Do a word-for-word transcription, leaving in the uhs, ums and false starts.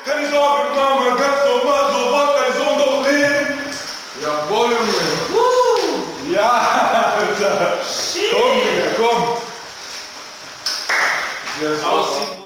Keine Sorge, Mama, ganz normal, so macht dein Sohn doch leben. Jawohl, Junge. Uh, ja, Alter. Komm, Digga, komm. Aussieht